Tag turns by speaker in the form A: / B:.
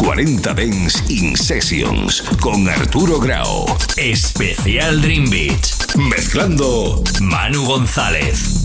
A: 40 Dance in Sessions con Arturo Grau.
B: Especial Dream Beat.
A: Mezclando
B: Manu González.